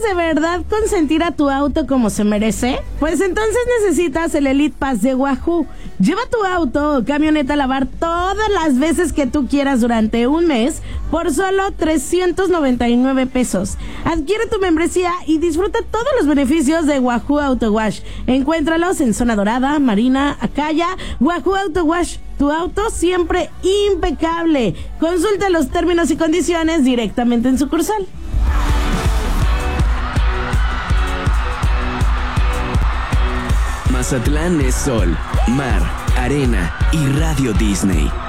de verdad consentir a tu auto como se merece? Pues entonces necesitas el Elite Pass de Wahoo. Lleva tu auto o camioneta a lavar todas las veces que tú quieras durante un mes por solo 399 pesos. Adquiere tu membresía y disfruta todos los beneficios de Wahoo Auto Wash. Encuéntralos en Zona Dorada, Marina, Acaya. Wahoo Auto Wash, tu auto siempre impecable. Consulta los términos y condiciones directamente en sucursal. Mazatlán es sol, mar, arena y Radio Disney.